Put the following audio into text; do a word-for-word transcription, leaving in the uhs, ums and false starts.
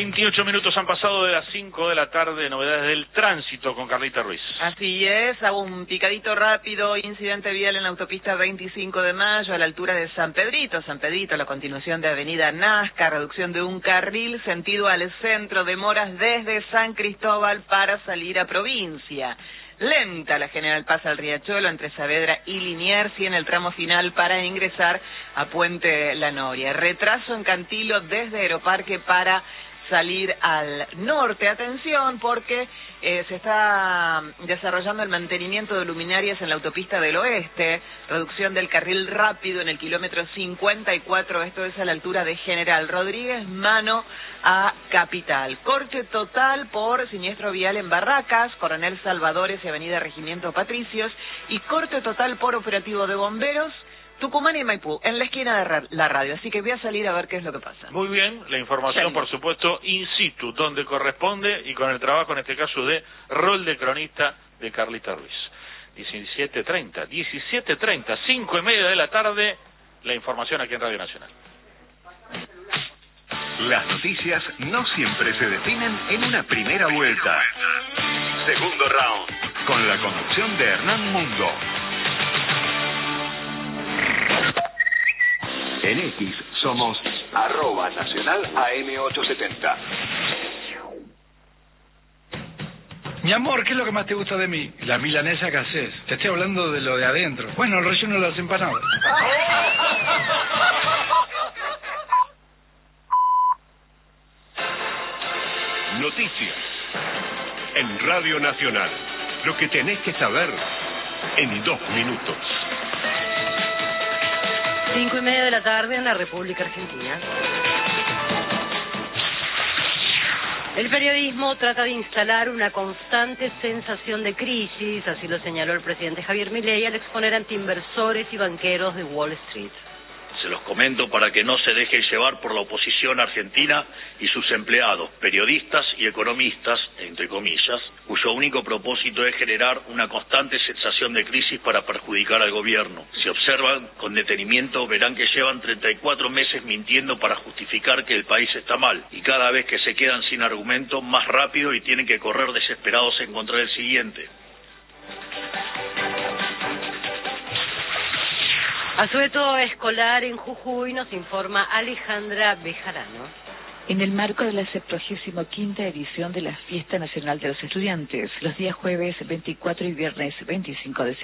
veintiocho minutos han pasado de las cinco de la tarde, novedades del tránsito con Carlita Ruiz. Así es, hago un picadito rápido, incidente vial en la autopista veinticinco de mayo a la altura de San Pedrito, San Pedrito, la continuación de Avenida Nazca, reducción de un carril, sentido al centro, demoras desde San Cristóbal para salir a provincia. Lenta la General Paz al Riachuelo entre Saavedra y Liniers y en el tramo final para ingresar a Puente La Noria. Retraso en Cantilo desde Aeroparque para salir al norte. Atención porque eh, se está desarrollando el mantenimiento de luminarias en la autopista del oeste, reducción del carril rápido en el kilómetro cincuenta y cuatro, esto es a la altura de General Rodríguez, mano a Capital. Corte total por siniestro vial en Barracas, Coronel Salvadores y Avenida Regimiento Patricios, y corte total por operativo de bomberos, Tucumán y Maipú, en la esquina de ra la radio, así que voy a salir a ver qué es lo que pasa. Muy bien, la información, sí, por supuesto, in situ, donde corresponde, y con el trabajo, en este caso, de rol de cronista de Carlita Ruiz. diecisiete treinta, diecisiete treinta, cinco y media de la tarde, la información aquí en Radio Nacional. Las noticias no siempre se definen en una primera vuelta. Segundo round, con la conducción de Hernán Mundo. En X somos arroba nacional A M ochocientos setenta. Mi amor, ¿qué es lo que más te gusta de mí? La milanesa que haces. Te estoy hablando de lo de adentro. Bueno, el relleno de las empanadas. Noticias en Radio Nacional. Lo que tenés que saber en dos minutos. Cinco y media de la tarde en la República Argentina. El periodismo trata de instalar una constante sensación de crisis, así lo señaló el presidente Javier Milei al exponer ante inversores y banqueros de Wall Street. Se los comento para que no se deje llevar por la oposición argentina y sus empleados, periodistas y economistas, entre comillas, cuyo único propósito es generar una constante sensación de crisis para perjudicar al gobierno. Si observan con detenimiento verán que llevan treinta y cuatro meses mintiendo para justificar que el país está mal, y cada vez que se quedan sin argumento, más rápido y tienen que correr desesperados a encontrar el siguiente. Asueto escolar en Jujuy, nos informa Alejandra Bejarano. En el marco de la septuagésima quinta edición de la Fiesta Nacional de los Estudiantes, los días jueves veinticuatro y viernes veinticinco de septiembre,